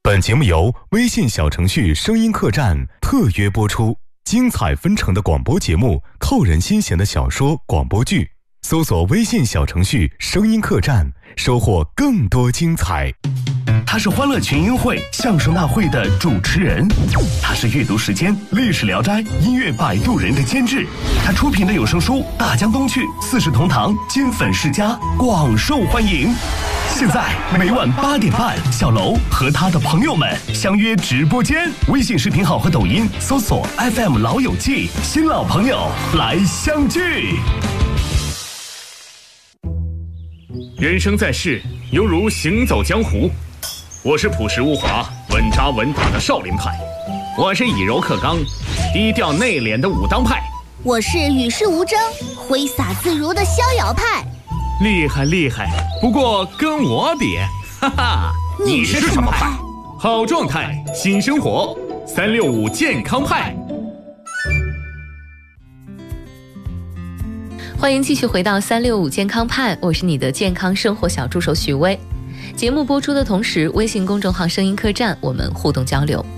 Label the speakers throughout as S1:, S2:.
S1: 本节目由微信小程序声音客栈特约播出，精彩纷呈的广播节目，扣人心弦的小说广播剧，搜索微信小程序声音客栈，收获更多精彩。
S2: 他是欢乐群英会相声大会的主持人，他是阅读时间历史聊斋音乐摆渡人的监制，他出品的有声书《大江东去》四世同堂金粉世家广受欢迎。现在每晚8点半，小楼和他的朋友们相约直播间，微信视频号和抖音搜索 FM 老友记，新老朋友来相聚。
S3: 人生在世，犹如行走江湖。我是朴实无华、稳扎稳打的少林派，我是以柔克刚、低调内敛的武当派，
S4: 我是与世无争、挥洒自如的逍遥派。
S3: 厉害厉害，不过跟我比，哈哈，
S4: 你是什么派？
S3: 好状态，新生活，365健康派。
S5: 欢迎继续回到365健康派，我是你的健康生活小助手许巍。节目播出的同时，微信公众号声音客栈我们互动交流。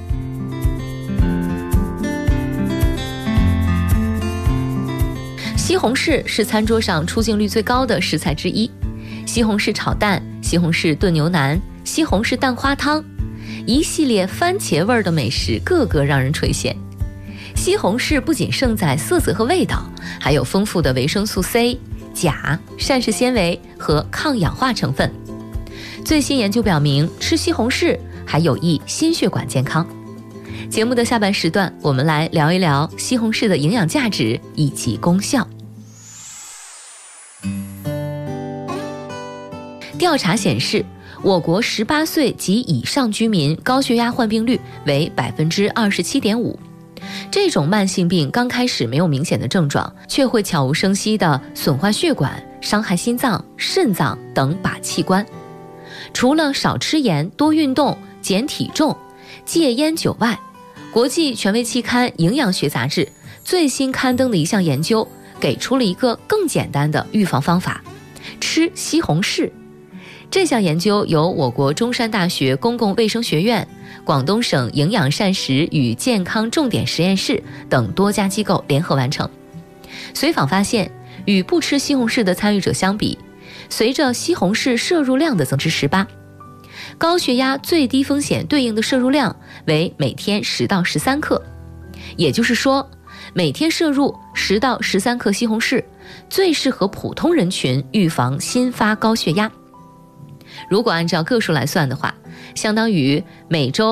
S5: 西红柿是餐桌上出镜率最高的食材之一，西红柿炒蛋、西红柿炖牛腩、西红柿蛋花汤，一系列番茄味的美食个个让人垂涎。西红柿不仅胜在色泽和味道，还有丰富的维生素 C、钾、膳食纤维和抗氧化成分。最新研究表明，吃西红柿还有益心血管健康。节目的下半时段，我们来聊一聊西红柿的营养价值以及功效。调查显示，我国18岁及以上居民高血压患病率为 27.5%。这种慢性病刚开始没有明显的症状，却会悄无声息地损坏血管，伤害心脏、肾脏等把器官。除了少吃盐、多运动、减体重、戒烟酒外，国际权威期刊《营养学杂志》最新刊登的一项研究，给出了一个更简单的预防方法：吃西红柿。这项研究由我国中山大学公共卫生学院、广东省营养膳食与健康重点实验室等多家机构联合完成。随访发现，与不吃西红柿的参与者相比，随着西红柿摄入量的增至18%，高血压最低风险对应的摄入量为每天10到13克，也就是说，每天摄入10到13克西红柿，最适合普通人群预防新发高血压。如果按照个数来算的话，相当于每周